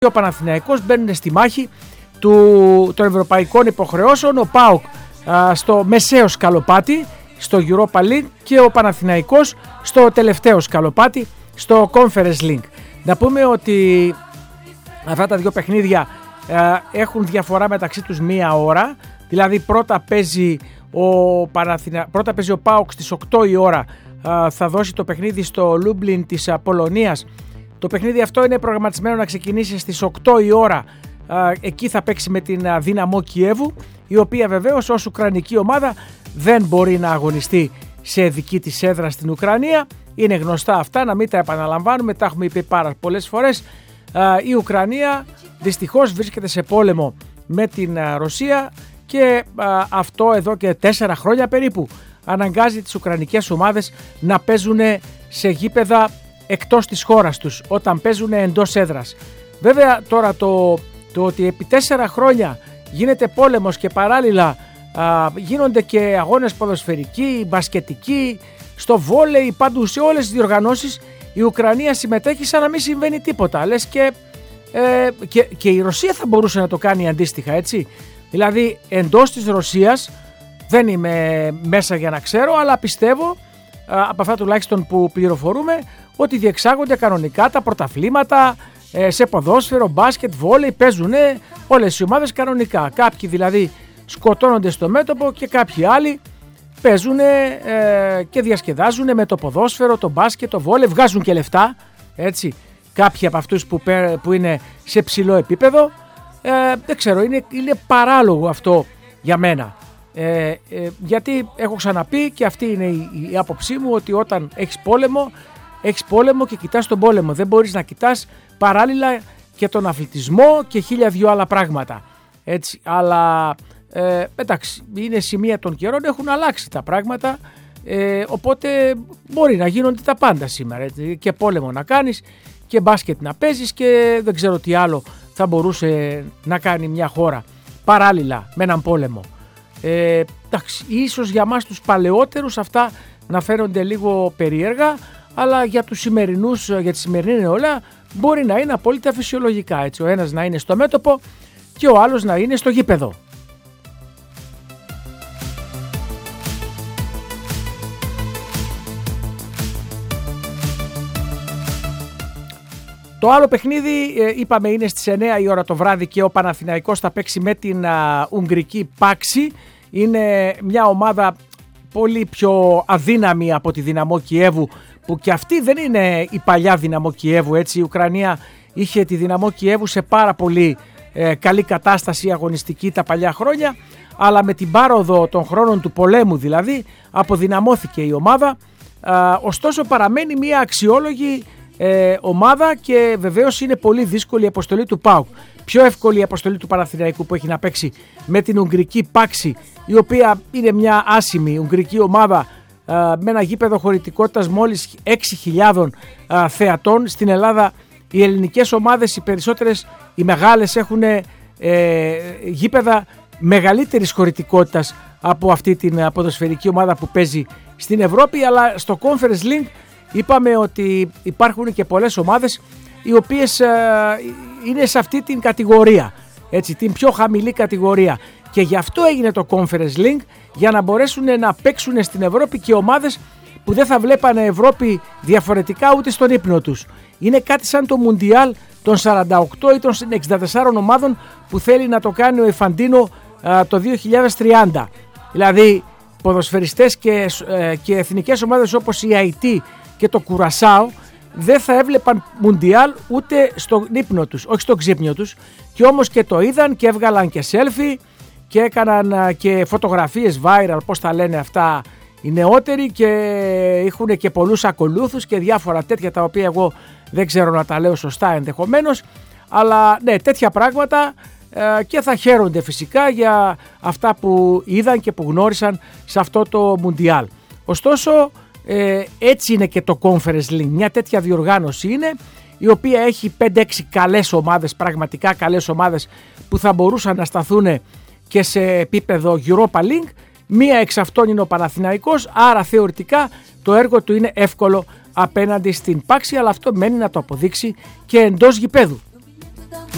ο Παναθηναϊκός μπαίνουν στη μάχη των ευρωπαϊκών υποχρεώσεων. Ο ΠΑΟΚ στο μεσαίο σκαλοπάτι στο Europa League και ο Παναθηναϊκός στο τελευταίο σκαλοπάτι στο Conference League. Να πούμε ότι αυτά τα δύο παιχνίδια έχουν διαφορά μεταξύ τους μία ώρα, δηλαδή πρώτα παίζει ο ΠΑΟΚ στις 8 η ώρα, θα δώσει το παιχνίδι στο Λούμπλιν της Πολωνίας. Το παιχνίδι αυτό είναι προγραμματισμένο να ξεκινήσει στις 8 η ώρα, εκεί θα παίξει με την Δύναμο Κιέβου, η οποία βεβαίως ως ουκρανική ομάδα δεν μπορεί να αγωνιστεί σε δική της έδρα στην Ουκρανία. Είναι γνωστά αυτά, να μην τα επαναλαμβάνουμε, τα έχουμε πει πάρα πολλές φορές. Η Ουκρανία δυστυχώς βρίσκεται σε πόλεμο με την Ρωσία και αυτό εδώ και 4 χρόνια περίπου αναγκάζει τις ουκρανικές ομάδες να παίζουν σε γήπεδα εκτός της χώρας τους όταν παίζουν εντός έδρας. Βέβαια τώρα το ότι επί 4 χρόνια γίνεται πόλεμος και παράλληλα γίνονται και αγώνες ποδοσφαιρικοί, μπασκετικοί, στο βόλεϊ, παντού σε όλες τις διοργανώσεις η Ουκρανία συμμετέχει σαν να μην συμβαίνει τίποτα. Λες και η Ρωσία θα μπορούσε να το κάνει αντίστοιχα, έτσι. Δηλαδή εντός της Ρωσίας δεν είμαι μέσα για να ξέρω, αλλά πιστεύω από αυτά τουλάχιστον που πληροφορούμε ότι διεξάγονται κανονικά τα πρωταθλήματα σε ποδόσφαιρο, μπάσκετ, βόλεϊ, παίζουν όλες οι ομάδες κανονικά. Κάποιοι δηλαδή σκοτώνονται στο μέτωπο και κάποιοι άλλοι παίζουν και διασκεδάζουν με το ποδόσφαιρο, το μπάσκετ, το βόλεϊ, βγάζουν και λεφτά, έτσι. Κάποιοι από αυτούς που είναι σε ψηλό επίπεδο, δεν ξέρω, είναι παράλογο αυτό για μένα. Γιατί έχω ξαναπεί και αυτή είναι η άποψή μου, ότι όταν έχεις πόλεμο και κοιτάς τον πόλεμο, δεν μπορείς να κοιτάς παράλληλα και τον αθλητισμό και 1002 άλλα πράγματα, έτσι. Αλλά εντάξει, είναι σημεία των καιρών, έχουν αλλάξει τα πράγματα, οπότε μπορεί να γίνονται τα πάντα σήμερα, έτσι. Και πόλεμο να κάνεις και μπάσκετ να παίζεις και δεν ξέρω τι άλλο θα μπορούσε να κάνει μια χώρα παράλληλα με έναν πόλεμο. Εντάξει, ίσως για μας τους παλαιότερους αυτά να φαίνονται λίγο περίεργα, αλλά για τους σημερινούς, για τη σημερινή νεολαία μπορεί να είναι απόλυτα φυσιολογικά, έτσι. Ο ένας να είναι στο μέτωπο και ο άλλος να είναι στο γήπεδο. Το άλλο παιχνίδι είπαμε είναι στις 9 η ώρα το βράδυ και ο Παναθηναϊκός θα παίξει με την Ουγγρική Πάξη. Είναι μια ομάδα πολύ πιο αδύναμη από τη Δυναμό Κιέβου, που και αυτή δεν είναι η παλιά Δυναμό Κιέβου, έτσι. Η Ουκρανία είχε τη Δυναμό Κιέβου σε πάρα πολύ καλή κατάσταση αγωνιστική τα παλιά χρόνια, αλλά με την πάροδο των χρόνων του πολέμου δηλαδή αποδυναμώθηκε η ομάδα. Ωστόσο παραμένει μια αξιόλογη ομάδα και βεβαίως είναι πολύ δύσκολη η αποστολή του ΠΑΟΚ. Πιο εύκολη η αποστολή του Παναθηναϊκού που έχει να παίξει με την Ουγγρική Πάξη, η οποία είναι μια άσημη Ουγγρική ομάδα με ένα γήπεδο χωρητικότητας μόλις 6.000 θεατών. Στην Ελλάδα οι ελληνικές ομάδες, οι περισσότερες, οι μεγάλες, έχουν γήπεδα μεγαλύτερης χωρητικότητας από αυτή την ποδοσφαιρική ομάδα που παίζει στην Ευρώπη, αλλά στο Conference League είπαμε ότι υπάρχουν και πολλές ομάδες οι οποίες είναι σε αυτή την κατηγορία, έτσι, την πιο χαμηλή κατηγορία, και γι' αυτό έγινε το Conference League, για να μπορέσουν να παίξουν στην Ευρώπη και ομάδες που δεν θα βλέπανε Ευρώπη διαφορετικά ούτε στον ύπνο τους. Είναι κάτι σαν το Μουντιάλ των 48 ή των 64 ομάδων που θέλει να το κάνει ο Εφαντίνο το 2030. Δηλαδή ποδοσφαιριστές και εθνικές ομάδες όπως η Αϊτή και το Κουρασάο δεν θα έβλεπαν Μουντιάλ ούτε στον ύπνο τους, όχι στον ξύπνιο τους, και όμως και το είδαν και έβγαλαν και selfie και έκαναν και φωτογραφίες viral, πώς τα λένε αυτά οι νεότεροι, και έχουν και πολλούς ακολούθους και διάφορα τέτοια, τα οποία εγώ δεν ξέρω να τα λέω σωστά ενδεχομένως, αλλά ναι, τέτοια πράγματα, και θα χαίρονται φυσικά για αυτά που είδαν και που γνώρισαν σε αυτό το Μουντιάλ. Ωστόσο έτσι είναι και το Conference League, μια τέτοια διοργάνωση είναι, η οποία έχει 5-6 καλές ομάδες, πραγματικά καλές ομάδες που θα μπορούσαν να σταθούν και σε επίπεδο Europa League. Μία εξ αυτών είναι ο Παναθηναϊκός, άρα θεωρητικά το έργο του είναι εύκολο απέναντι στην Πάξη, αλλά αυτό μένει να το αποδείξει και εντός γηπέδου.